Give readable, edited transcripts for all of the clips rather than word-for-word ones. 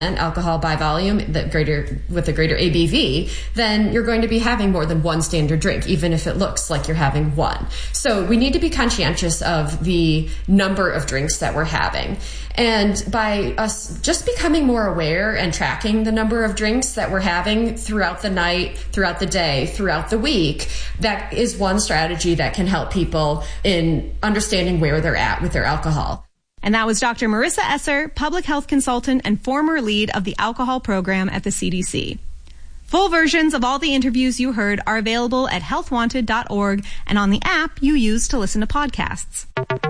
alcohol by volume with a greater ABV, then you're going to be having more than one standard drink, even if it looks like you're having one. So we need to be conscientious of the number of drinks that we're having. And by us just becoming more aware and tracking the number of drinks that we're having throughout the night, throughout the day, throughout the week, that is one strategy that can help people in understanding where they're at with their alcohol. And that was Dr. Marissa Esser, public health consultant and former lead of the alcohol program at the CDC. Full versions of all the interviews you heard are available at healthwanted.org and on the app you use to listen to podcasts.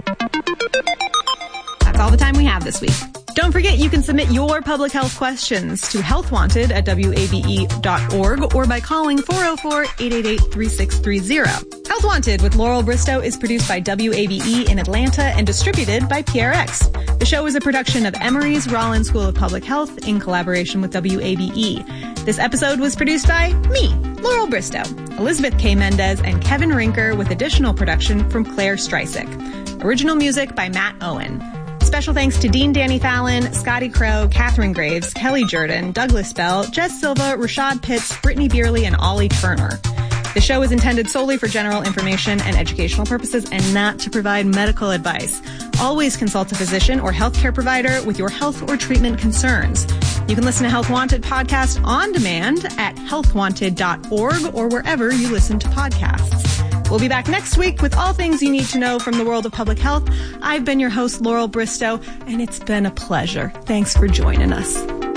That's all the time we have this week. Don't forget you can submit your public health questions to healthwanted@wabe.org or by calling 404-888-3630. Health Wanted with Laurel Bristow is produced by WABE in Atlanta and distributed by PRX. The show is a production of Emory's Rollins School of Public Health in collaboration with WABE. This episode was produced by me, Laurel Bristow, Elizabeth K. Mendez, and Kevin Rinker with additional production from Claire Streisick. Original music by Matt Owen. Special thanks to Dean Danny Fallon, Scotty Crow, Catherine Graves, Kelly Jordan, Douglas Bell, Jess Silva, Rashad Pitts, Brittany Beerley, and Ollie Turner. The show is intended solely for general information and educational purposes and not to provide medical advice. Always consult a physician or healthcare provider with your health or treatment concerns. You can listen to Health Wanted podcast on demand at healthwanted.org or wherever you listen to podcasts. We'll be back next week with all things you need to know from the world of public health. I've been your host, Laurel Bristow, and it's been a pleasure. Thanks for joining us.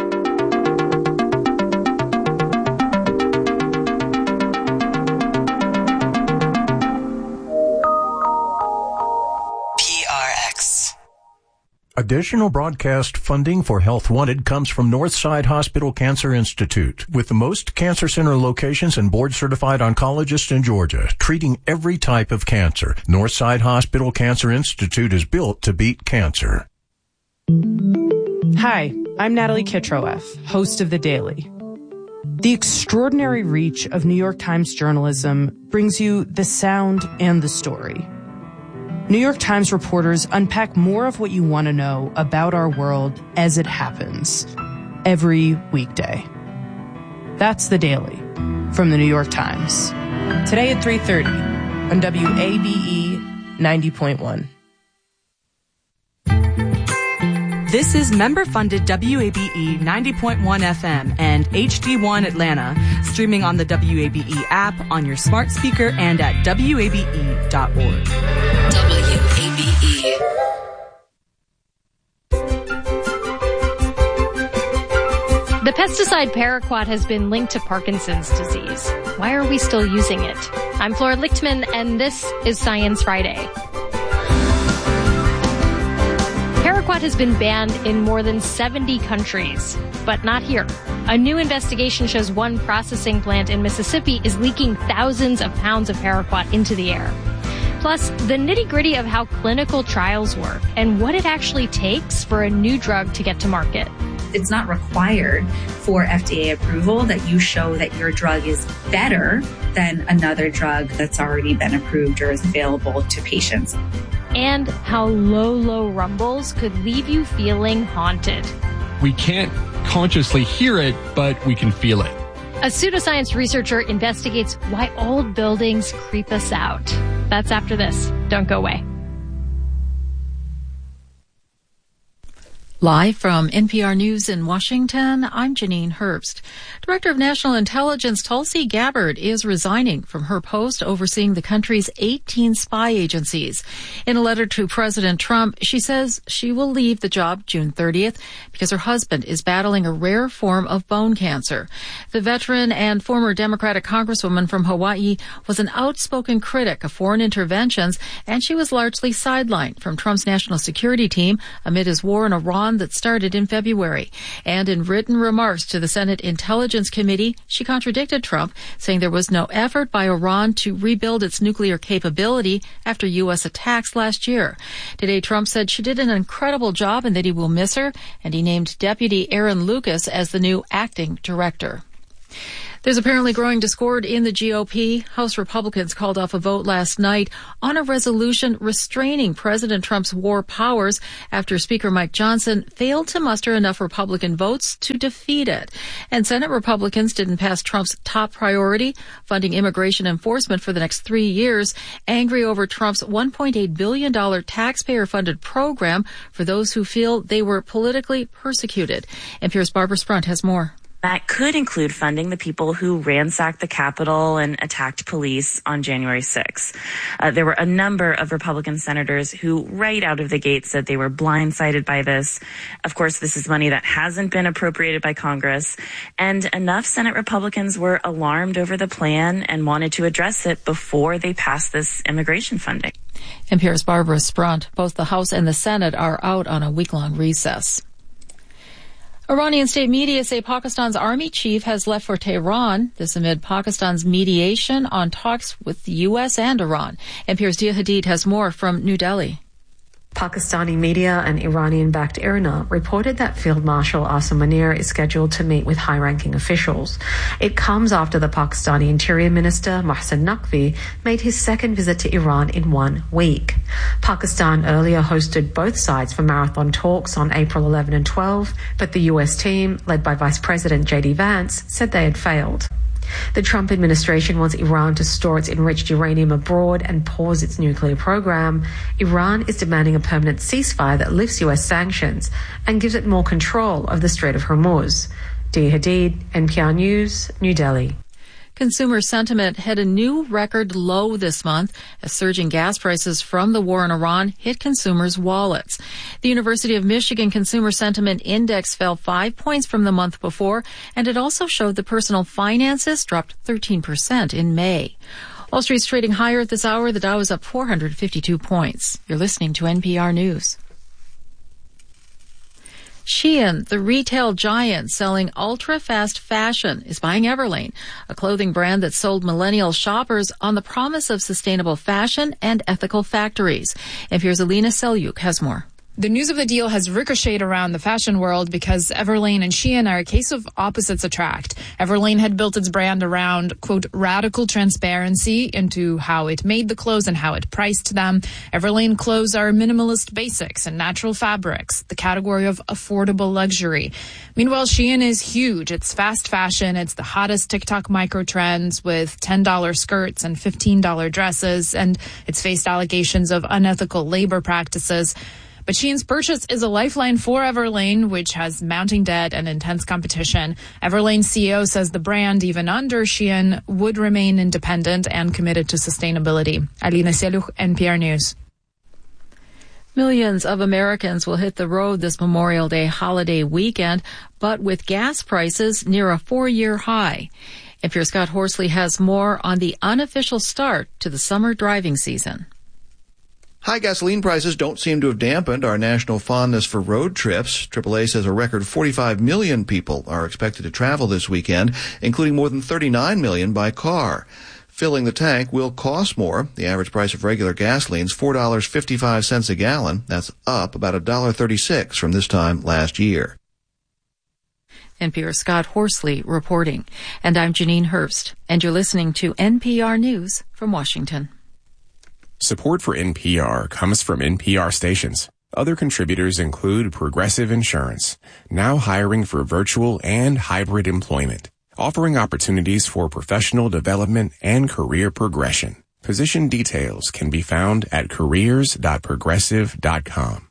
Additional broadcast funding for Health Wanted comes from Northside Hospital Cancer Institute, with the most cancer center locations and board-certified oncologists in Georgia, treating every type of cancer. Northside Hospital Cancer Institute is built to beat cancer. Hi, I'm Natalie Kitroeff, host of The Daily. The extraordinary reach of New York Times journalism brings you the sound and the story. New York Times reporters unpack more of what you want to know about our world as it happens every weekday. That's The Daily from the New York Times. Today at 3:30 on WABE 90.1. This is member-funded WABE 90.1 FM and HD1 Atlanta, streaming on the WABE app, on your smart speaker, and at WABE.org. WABE. The pesticide paraquat has been linked to Parkinson's disease. Why are we still using it? I'm Flora Lichtman, and this is Science Friday. Paraquat has been banned in more than 70 countries, but not here. A new investigation shows one processing plant in Mississippi is leaking thousands of pounds of paraquat into the air. Plus, the nitty-gritty of how clinical trials work and what it actually takes for a new drug to get to market. It's not required for FDA approval that you show that your drug is better than another drug that's already been approved or is available to patients. And how low rumbles could leave you feeling haunted. We can't consciously hear it, but we can feel it. A pseudoscience researcher investigates why old buildings creep us out. That's after this. Don't go away. Live from NPR News in Washington, I'm Janine Herbst. Director of National Intelligence Tulsi Gabbard is resigning from her post overseeing the country's 18 spy agencies. In a letter to President Trump, she says she will leave the job June 30th because her husband is battling a rare form of bone cancer. The veteran and former Democratic Congresswoman from Hawaii was an outspoken critic of foreign interventions, and she was largely sidelined from Trump's national security team amid his war in Iran that started in February. And in written remarks to the Senate Intelligence Committee, she contradicted Trump, saying there was no effort by Iran to rebuild its nuclear capability after U.S. attacks last year. Today, Trump said she did an incredible job and that he will miss her, and he named Deputy Aaron Lucas as the new acting director. There's apparently growing discord in the GOP. House Republicans called off a vote last night on a resolution restraining President Trump's war powers after Speaker Mike Johnson failed to muster enough Republican votes to defeat it. And Senate Republicans didn't pass Trump's top priority, funding immigration enforcement for the next 3 years, angry over Trump's $1.8 billion taxpayer-funded program for those who feel they were politically persecuted. NPR's Barbara Sprunt has more. That could include funding the people who ransacked the Capitol and attacked police on January 6th. There were a number of Republican senators who right out of the gate said they were blindsided by this. Of course, this is money that hasn't been appropriated by Congress, and enough Senate Republicans were alarmed over the plan and wanted to address it before they passed this immigration funding. NPR's Barbara Sprunt. Both the House and the Senate are out on a week-long recess. Iranian state media say Pakistan's army chief has left for Tehran, this amid Pakistan's mediation on talks with the U.S. and Iran. NPR's Dia Hadid has more from New Delhi. Pakistani media and Iranian-backed IRNA reported that Field Marshal Asim Munir is scheduled to meet with high-ranking officials. It comes after the Pakistani Interior Minister Mohsen Naqvi made his second visit to Iran in 1 week. Pakistan earlier hosted both sides for marathon talks on April 11 and 12, but the U.S. team, led by Vice President J.D. Vance, said they had failed. The Trump administration wants Iran to store its enriched uranium abroad and pause its nuclear program. Iran is demanding a permanent ceasefire that lifts U.S. sanctions and gives it more control of the Strait of Hormuz. Dia Hadid, NPR News, New Delhi. Consumer sentiment hit a new record low this month as surging gas prices from the war in Iran hit consumers' wallets. The University of Michigan Consumer Sentiment Index fell 5 points from the month before, and it also showed the personal finances dropped 13% in May. Wall Street's trading higher at this hour. The Dow is up 452 points. You're listening to NPR News. Shein, the retail giant selling ultra-fast fashion, is buying Everlane, a clothing brand that sold millennial shoppers on the promise of sustainable fashion and ethical factories. NPR's Alina Selyuk has more. The news of the deal has ricocheted around the fashion world because Everlane and Shein are a case of opposites attract. Everlane had built its brand around, quote, radical transparency into how it made the clothes and how it priced them. Everlane clothes are minimalist basics and natural fabrics, the category of affordable luxury. Meanwhile, Shein is huge. It's fast fashion. It's the hottest TikTok micro trends with $10 skirts and $15 dresses, and it's faced allegations of unethical labor practices. But Shein's purchase is a lifeline for Everlane, which has mounting debt and intense competition. Everlane's CEO says the brand, even under Shein, would remain independent and committed to sustainability. Alina Selyuk, NPR News. Millions of Americans will hit the road this Memorial Day holiday weekend, but with gas prices near a 4-year high. NPR's Scott Horsley has more on the unofficial start to the summer driving season. High gasoline prices don't seem to have dampened our national fondness for road trips. AAA says a record 45 million people are expected to travel this weekend, including more than 39 million by car. Filling the tank will cost more. The average price of regular gasoline is $4.55 a gallon. That's up about $1.36 from this time last year. NPR's Scott Horsley reporting. And I'm Janine Herbst, and you're listening to NPR News from Washington. Support for NPR comes from NPR stations. Other contributors include Progressive Insurance, now hiring for virtual and hybrid employment, offering opportunities for professional development and career progression. Position details can be found at careers.progressive.com.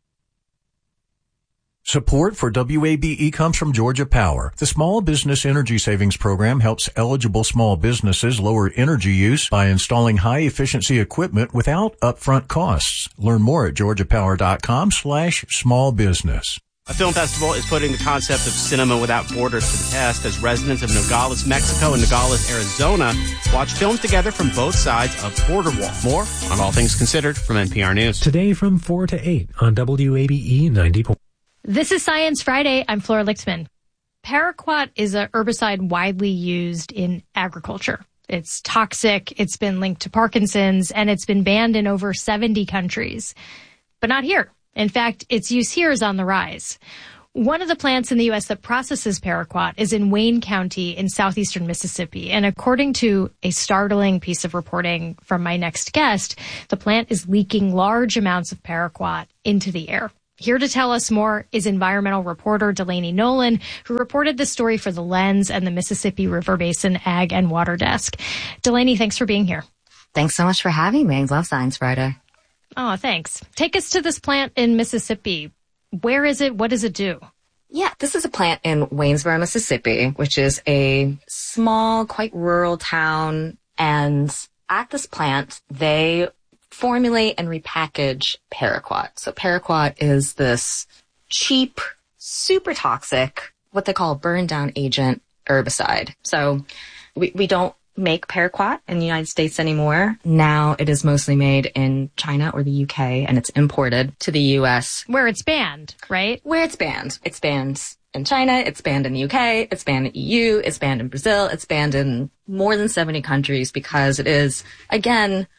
Support for WABE comes from Georgia Power. The Small Business Energy Savings Program helps eligible small businesses lower energy use by installing high-efficiency equipment without upfront costs. Learn more at georgiapower.com/smallbusiness. A film festival is putting the concept of cinema without borders to the test as residents of Nogales, Mexico and Nogales, Arizona watch films together from both sides of the border wall. More on All Things Considered from NPR News. Today from 4 to 8 on WABE 90. This is Science Friday. I'm Flora Lichtman. Paraquat is a herbicide widely used in agriculture. It's toxic, it's been linked to Parkinson's, and it's been banned in over 70 countries. But not here. In fact, its use here is on the rise. One of the plants in the U.S. that processes paraquat is in Wayne County in southeastern Mississippi. And according to a startling piece of reporting from my next guest, the plant is leaking large amounts of paraquat into the air. Here to tell us more is environmental reporter Delaney Nolan, who reported this story for The Lens and the Mississippi River Basin Ag and Water Desk. Delaney, thanks for being here. Thanks so much for having me. I love Science Friday. Oh, thanks. Take us to this plant in Mississippi. Where is it? What does it do? Yeah, this is a plant in Waynesboro, Mississippi, which is a small, quite rural town. And at this plant, they formulate and repackage paraquat. So paraquat is this cheap, super toxic, what they call burn down agent herbicide. So we don't make paraquat in the United States anymore. Now it is mostly made in China or the UK, and it's imported to the US. Where it's banned, right? Where it's banned. It's banned in China, it's banned in the UK, it's banned in EU, it's banned in Brazil, it's banned in more than 70 countries because it is, again,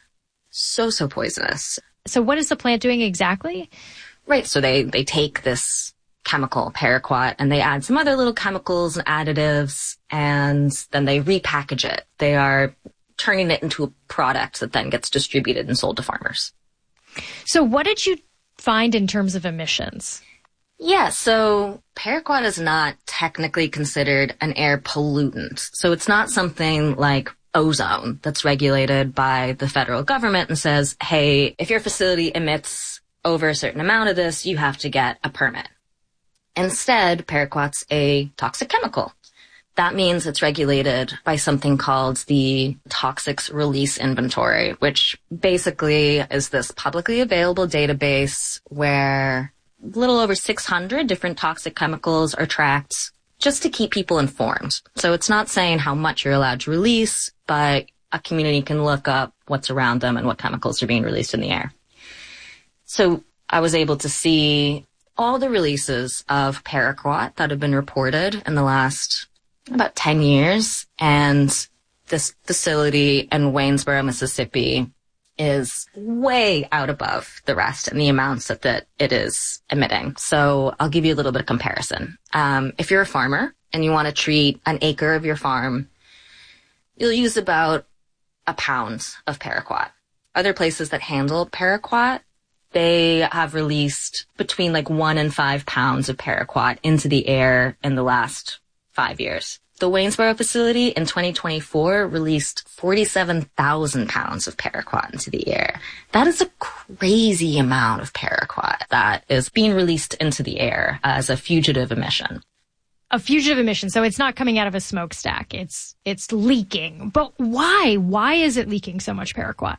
so poisonous. So what is the plant doing exactly? Right, so they take this chemical, paraquat, and they add some other little chemicals and additives, and then they repackage it. They are turning it into a product that then gets distributed and sold to farmers. So what did you find in terms of emissions? Yeah, so paraquat is not technically considered an air pollutant. So it's not something like ozone that's regulated by the federal government and says, hey, if your facility emits over a certain amount of this, you have to get a permit. Instead, paraquat's a toxic chemical. That means it's regulated by something called the Toxics Release Inventory, which basically is this publicly available database where a little over 600 different toxic chemicals are tracked just to keep people informed. So it's not saying how much you're allowed to release, but a community can look up what's around them and what chemicals are being released in the air. So I was able to see all the releases of paraquat that have been reported in the last about 10 years. And this facility in Waynesboro, Mississippi is way out above the rest in the amounts that it is emitting. So I'll give you a little bit of comparison. If you're a farmer and you want to treat an acre of your farm, you'll use about a pound of paraquat. Other places that handle paraquat, they have released between 1 and 5 pounds of paraquat into the air in the last 5 years. The Waynesboro facility in 2024 released 47,000 pounds of paraquat into the air. That is a crazy amount of paraquat that is being released into the air as a fugitive emission. A fugitive emission, so it's not coming out of a smokestack. It's leaking. But why? Why is it leaking so much paraquat?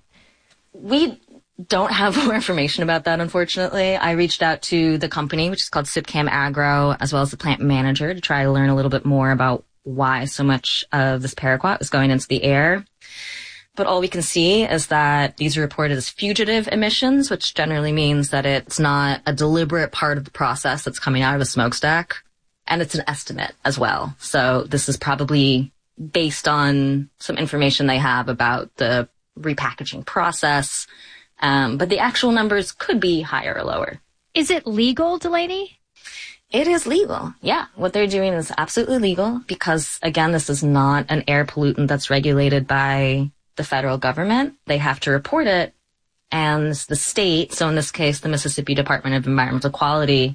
We don't have more information about that, unfortunately. I reached out to the company, which is called Sipcam Agro, as well as the plant manager to try to learn a little bit more about why so much of this paraquat was going into the air. But all we can see is that these are reported as fugitive emissions, which generally means that it's not a deliberate part of the process that's coming out of a smokestack. And it's an estimate as well. So this is probably based on some information they have about the repackaging process. But the actual numbers could be higher or lower. Is it legal, Delaney? It is legal. Yeah. What they're doing is absolutely legal because, again, this is not an air pollutant that's regulated by the federal government. They have to report it. And the state, so in this case, the Mississippi Department of Environmental Quality,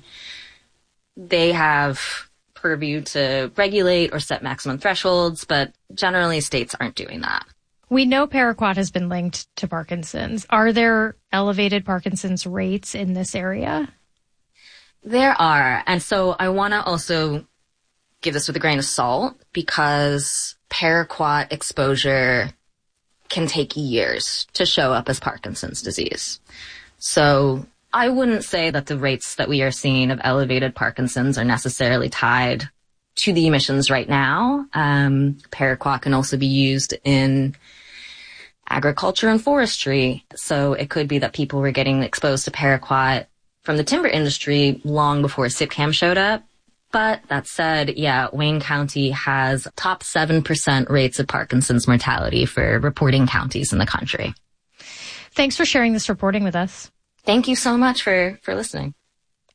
they have purview to regulate or set maximum thresholds, but generally states aren't doing that. We know paraquat has been linked to Parkinson's. Are there elevated Parkinson's rates in this area? There are. And so I want to also give this with a grain of salt because paraquat exposure can take years to show up as Parkinson's disease. So I wouldn't say that the rates that we are seeing of elevated Parkinson's are necessarily tied to the emissions right now. Paraquat can also be used in agriculture and forestry. So it could be that people were getting exposed to paraquat from the timber industry long before Sipcam showed up. But that said, yeah, Wayne County has top 7% rates of Parkinson's mortality for reporting counties in the country. Thanks for sharing this reporting with us. Thank you so much for listening.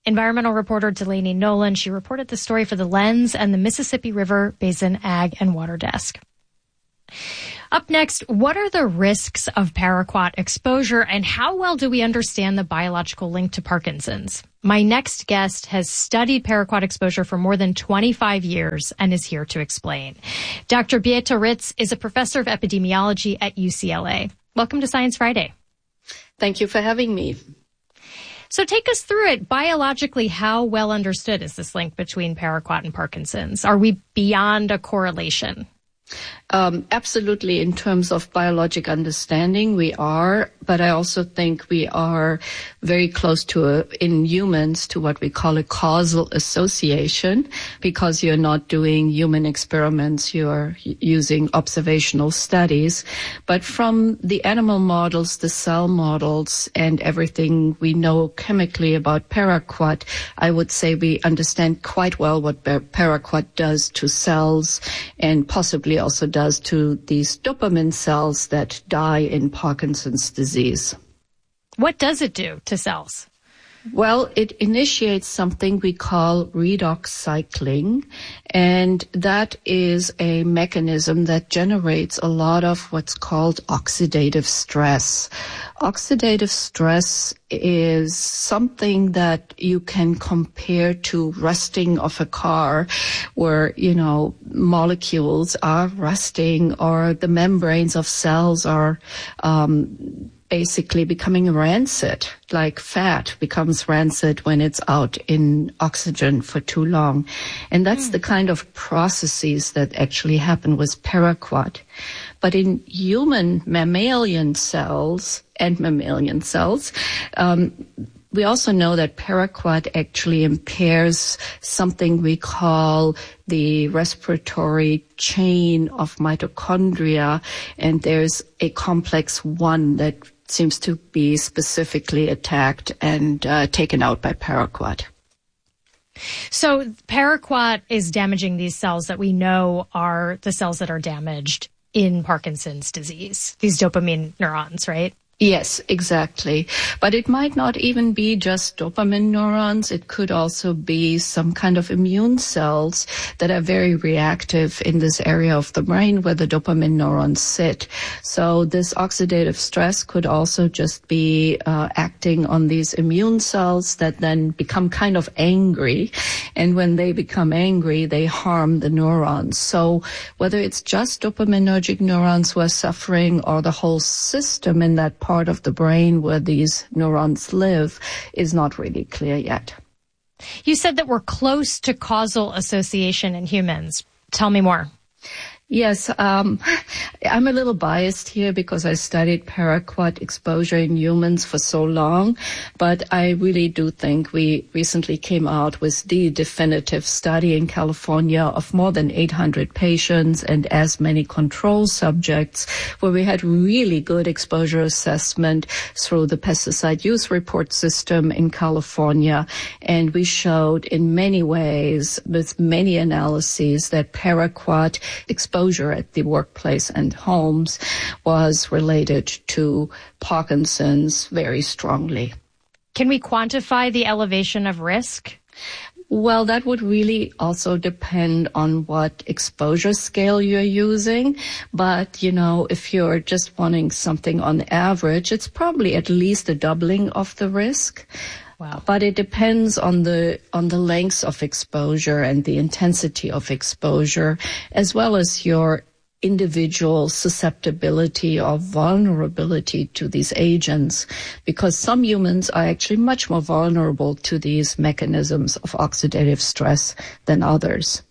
environmental reporter Delaney Nolan. She reported the story for The Lens and the Mississippi River Basin Ag and Water Desk. Up next, what are the risks of paraquat exposure and how well do we understand the biological link to Parkinson's? My next guest has studied paraquat exposure for more than 25 years and is here to explain. Dr. Beata Ritz is a professor of epidemiology at UCLA. Welcome to Science Friday. Thank you for having me. So take us through it. Biologically, how well understood is this link between paraquat and Parkinson's? Are we beyond a correlation? Absolutely. In terms of biologic understanding, we are, but I also think we are very close to, in humans, to what we call a causal association, because you're not doing human experiments, you're using observational studies. But from the animal models, the cell models, and everything we know chemically about paraquat, I would say we understand quite well what paraquat does to cells and possibly also does to these dopamine cells that die in Parkinson's disease. What does it do to cells? Well, it initiates something we call redox cycling, and that is a mechanism that generates a lot of what's called oxidative stress. Oxidative stress is something that you can compare to rusting of a car where, molecules are rusting or the membranes of cells are basically becoming rancid, like fat becomes rancid when it's out in oxygen for too long. And that's the kind of processes that actually happen with paraquat. But in human mammalian cells, we also know that paraquat actually impairs something we call the respiratory chain of mitochondria, and there's a complex 1 that seems to be specifically attacked and taken out by paraquat. So paraquat is damaging these cells that we know are the cells that are damaged in Parkinson's disease, these dopamine neurons, right? Yes, exactly. But it might not even be just dopamine neurons. It could also be some kind of immune cells that are very reactive in this area of the brain where the dopamine neurons sit. So this oxidative stress could also just be acting on these immune cells that then become kind of angry. And when they become angry, they harm the neurons. So whether it's just dopaminergic neurons who are suffering or the whole system in that part of the brain where these neurons live is not really clear yet. You said that we're close to causal association in humans. Tell me more. Yes, I'm a little biased here because I studied paraquat exposure in humans for so long, but I really do think we recently came out with the definitive study in California of more than 800 patients and as many control subjects where we had really good exposure assessment through the pesticide use report system in California. And we showed in many ways with many analyses that paraquat exposure at the workplace and homes was related to Parkinson's very strongly. Can we quantify the elevation of risk? Well, that would really also depend on what exposure scale you're using. But, if you're just wanting something on average, it's probably at least a doubling of the risk. Wow. But it depends on the lengths of exposure and the intensity of exposure, as well as your individual susceptibility or vulnerability to these agents, because some humans are actually much more vulnerable to these mechanisms of oxidative stress than others.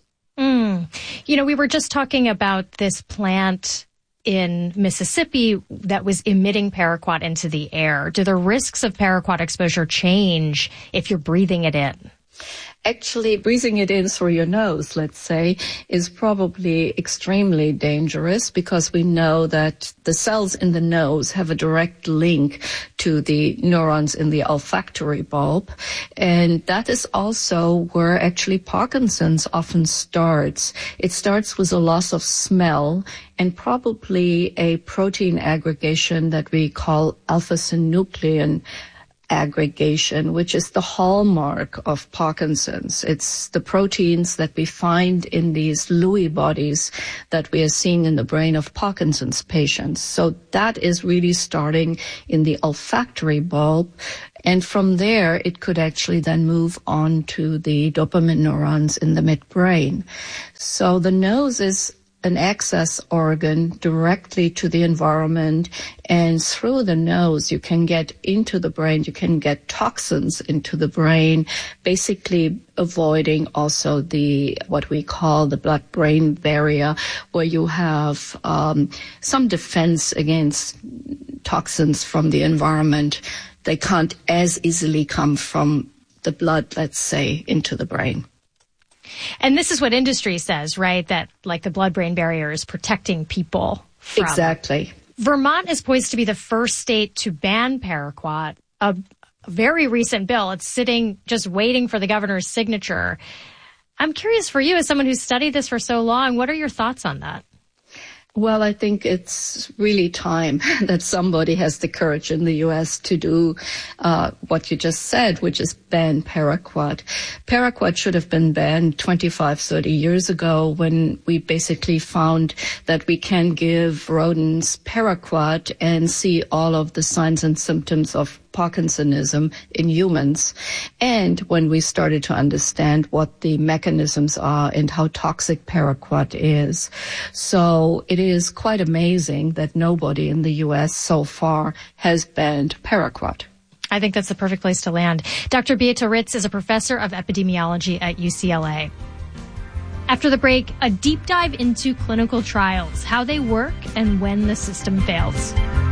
We were just talking about this plant in Mississippi that was emitting paraquat into the air. Do the risks of paraquat exposure change if you're breathing it in? Actually, breathing it in through your nose, let's say, is probably extremely dangerous because we know that the cells in the nose have a direct link to the neurons in the olfactory bulb. And that is also where actually Parkinson's often starts. It starts with a loss of smell and probably a protein aggregation that we call alpha-synuclein aggregation, which is the hallmark of Parkinson's. It's the proteins that we find in these Lewy bodies that we are seeing in the brain of Parkinson's patients. So that is really starting in the olfactory bulb. And from there, it could actually then move on to the dopamine neurons in the midbrain. So the nose is an access organ directly to the environment, and through the nose you can get into the brain, you can get toxins into the brain, basically avoiding also the what we call the blood-brain barrier, where you have some defense against toxins from the environment. They can't as easily come from the blood, let's say, into the brain. And this is what industry says, right? That like the blood-brain barrier is protecting people from. Exactly. Vermont is poised to be the first state to ban paraquat, a very recent bill. It's sitting just waiting for the governor's signature. I'm curious for you, as someone who's studied this for so long, what are your thoughts on that? Well, I think it's really time that somebody has the courage in the U.S. to do what you just said, which is ban paraquat. Paraquat should have been banned 25, 30 years ago when we basically found that we can give rodents paraquat and see all of the signs and symptoms of Parkinsonism in humans, and when we started to understand what the mechanisms are and how toxic paraquat is. So it is quite amazing that nobody in the U.S. so far has banned paraquat. I think that's the perfect place to land. Dr. Beata Ritz is a professor of epidemiology at UCLA. After the break, a deep dive into clinical trials, how they work and when the system fails.